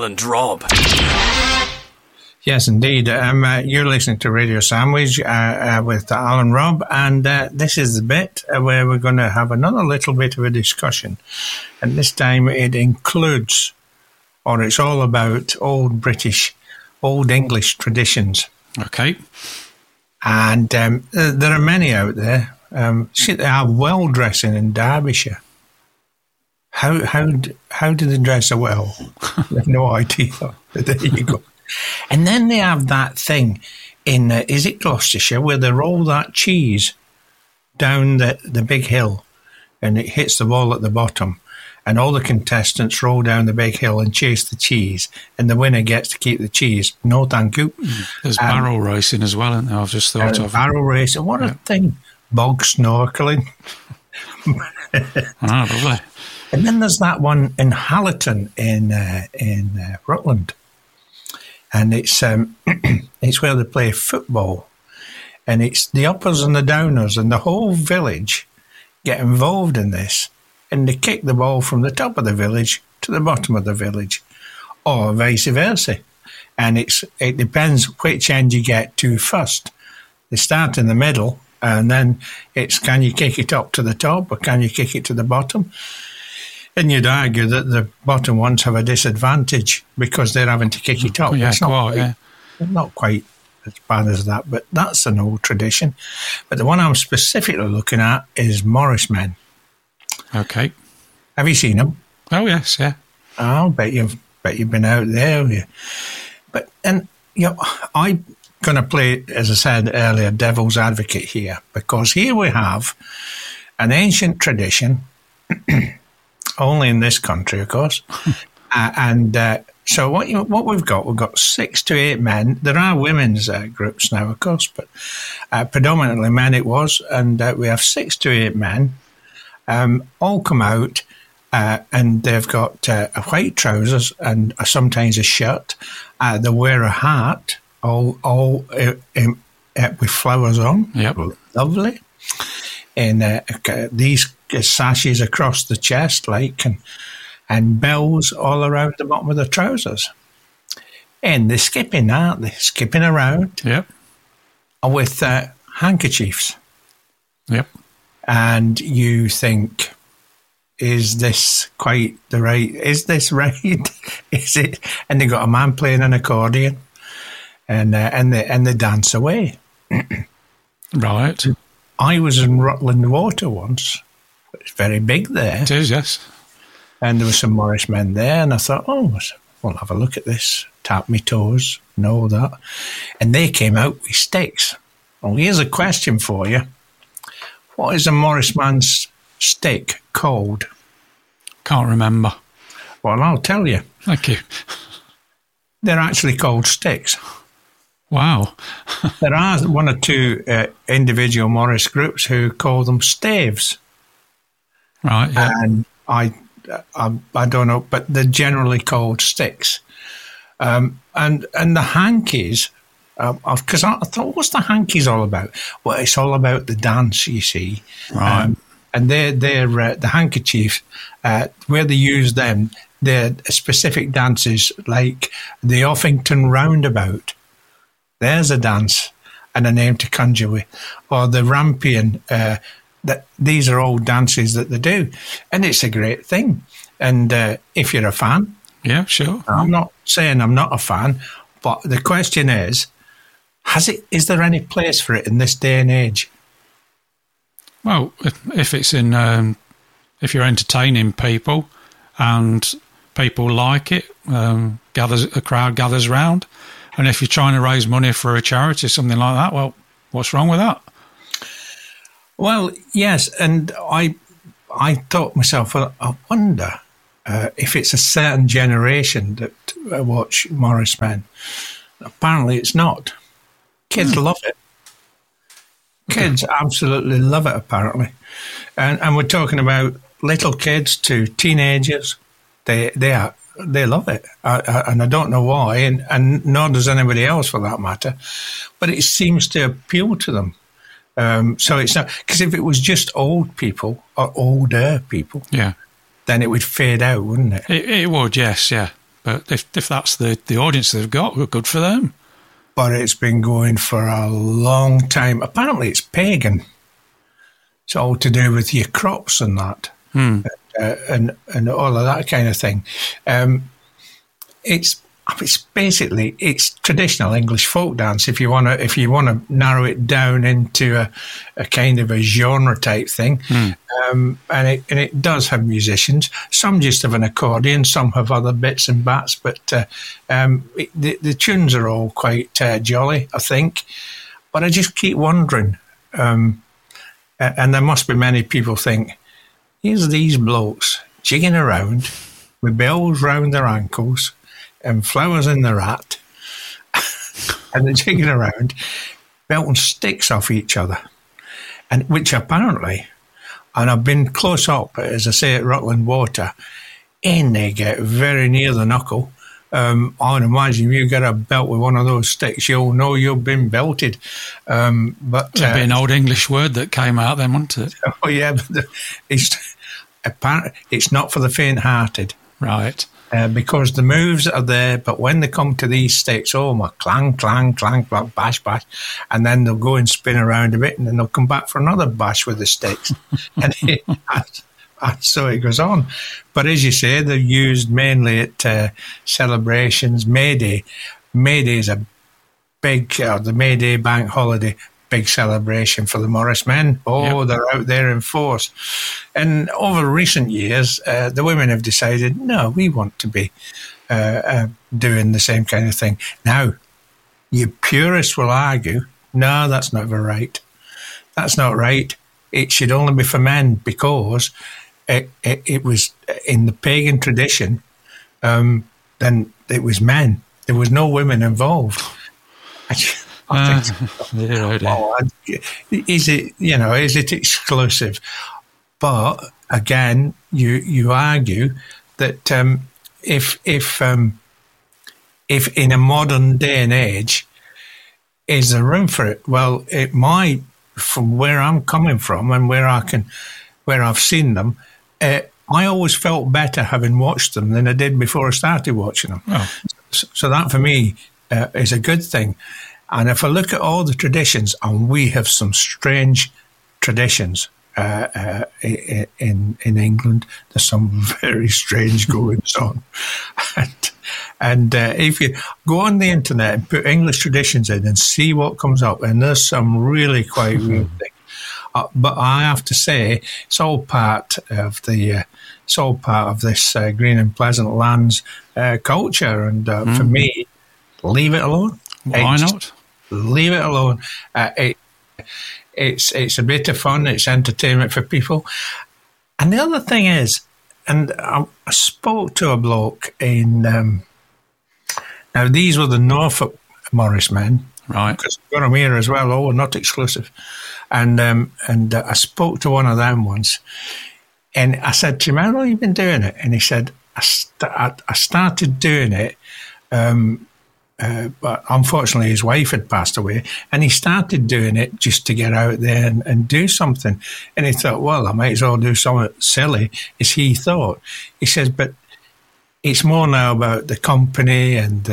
And Rob. Yes, indeed. You're listening to Radio Sandwich with Alan Robb, and this is the bit where we're going to have another little bit of a discussion. And this time it includes, or it's all about old British, old English traditions. Okay. And there are many out there. They have well dressing in Derbyshire. How do they dress so well? I have no idea. There you go. And then they have that thing in, is it Gloucestershire, where they roll that cheese down the big hill and it hits the wall at the bottom, and all the contestants roll down the big hill and chase the cheese, and the winner gets to keep the cheese. No, thank you. There's barrel racing as well, isn't there? I've just thought of barrel racing. What a thing. Bog snorkeling. Lovely. And then there's that one in Hallerton in Rutland, and it's it's where they play football, and it's the uppers and the downers, and the whole village get involved in this, and they kick the ball from the top of the village to the bottom of the village, or vice versa, and it depends which end you get to first. They start in the middle, and then it's, can you kick it up to the top or can you kick it to the bottom? And you'd argue that the bottom ones have a disadvantage because they're having to kick it up. Yeah, it's not quite as bad as that, but that's an old tradition. But the one I'm specifically looking at is Morris Men. Okay. Have you seen them? Oh, yes, yeah. I'll bet you've been out there. But, and, I'm going to play, as I said earlier, devil's advocate here, because here we have an ancient tradition, only in this country, of course. So what we've got 6 to 8 men. There are women's groups now, of course, but predominantly men it was. And we have 6 to 8 men all come out, and they've got white trousers and sometimes a shirt. They wear a hat, all with flowers on. Yep. Lovely. And these sashes across the chest, and bells all around the bottom of the trousers. And they're skipping, aren't they? Skipping around. Yep. With handkerchiefs. Yep. And you think, is this right? Is it? And they got a man playing an accordion, and they dance away. Right. I was in Rutland Water once. It's very big there. It is, yes. And there were some Morris Men there, and I thought, we'll have a look at this. Tap me toes and all that. And they came out with sticks. Well, here's a question for you. What is a Morris Man's stick called? Can't remember. Well, I'll tell you. Thank you. They're actually called sticks. Wow. There are 1 or 2 individual Morris groups who call them staves. Right, yeah. And I don't know, but they're generally called sticks. And the hankies, because I thought, what's the hankies all about? Well, it's all about the dance, you see. Right. And they're the handkerchiefs, where they use them, they're specific dances like the Offington Roundabout. There's a dance and a name to conjure with. Or the Rampion. These are all dances that they do. And it's a great thing. And if you're a fan. Yeah, sure. I'm not saying I'm not a fan, but the question is there any place for it in this day and age? Well, if it's in, if you're entertaining people and people like it, a crowd gathers round. And if you're trying to raise money for a charity, something like that, well, what's wrong with that? Well, yes, and I thought myself, well, I wonder if it's a certain generation that watch Morris Men. Apparently it's not. Kids love it. Kids absolutely love it, apparently. And we're talking about little kids to teenagers. They love it. And I don't know why, and nor does anybody else for that matter. But it seems to appeal to them. So it's not, because if it was just old people or older people, yeah, then it would fade out, wouldn't it? It would, yes, yeah. But if that's the audience they've got, well, good for them. But it's been going for a long time. Apparently, it's pagan. It's all to do with your crops and that, and all of that kind of thing. It's basically traditional English folk dance. If you want to narrow it down into a kind of a genre type thing, and it does have musicians. Some just have an accordion, some have other bits and bats, but the tunes are all quite jolly, I think. But I just keep wondering, and there must be many people think, here's these blokes jigging around with bells round their ankles and flowers in their hat, and they're jigging around, belting sticks off each other, and which apparently, and I've been close up, as I say, at Rutland Water, and they get very near the knuckle. I would imagine if you get a belt with one of those sticks, you'll know you've been belted. But it'd be an old English word that came out then, wouldn't it? Oh yeah, but it's not for the faint-hearted. Right. Because the moves are there, but when they come to these sticks, oh my, clang, clang, clang, bash, bash, and then they'll go and spin around a bit, and then they'll come back for another bash with the sticks, and so it goes on. But as you say, they're used mainly at celebrations. May Day is a big, the May Day bank holiday, big celebration for the Morris men. Oh, yep. They're out there in force. And over recent years, the women have decided, no, we want to be doing the same kind of thing. Now, you purists will argue, no, that's never right. That's not right. It should only be for men because it was in the pagan tradition, then it was men. There was no women involved. Is it exclusive? But again, you argue that if in a modern day and age, is there room for it? Well, it might. From where I'm coming from and where I've seen them, I always felt better having watched them than I did before I started watching them. Oh. So that for me is a good thing. And if I look at all the traditions, and we have some strange traditions in England, there's some very strange goings on. And if you go on the internet and put English traditions in and see what comes up, and there's some really quite weird things. But I have to say, it's all part of this Green and Pleasant Lands culture. And for me, leave it alone. Why not? Leave it alone. It's a bit of fun. It's entertainment for people. And the other thing is, and I spoke to a bloke in. Now these were the Norfolk Morris men, right? Because we've got them here as well. Oh, not exclusive. And I spoke to one of them once, and I said to him, "How long have you been doing it?" And he said, "I started doing it." But unfortunately, his wife had passed away, and he started doing it just to get out there and do something. And he thought, well, I might as well do something silly, as he thought. He says, but it's more now about the company and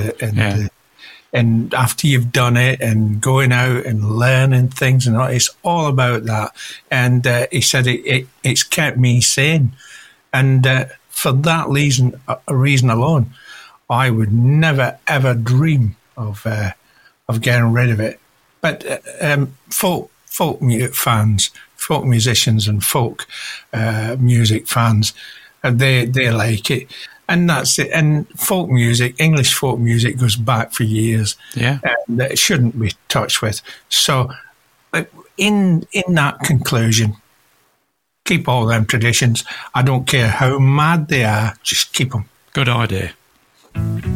after you've done it and going out and learning things and all, it's all about that. And he said it's kept me sane, and for that reason alone, I would never, ever dream of getting rid of it. But folk music fans, folk musicians and folk music fans, they like it. And that's it. And folk music, English folk music, goes back for years. Yeah. And it shouldn't be touched with. So in that conclusion, keep all them traditions. I don't care how mad they are, just keep them. Good idea.